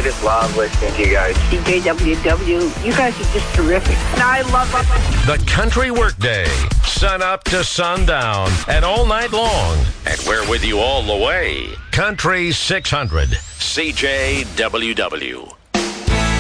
just love listening to you guys. CJWW, you guys are just terrific. And I love The Country Workday. Sun up to sundown and all night long. And we're with you all the way. Country 600. CJWW.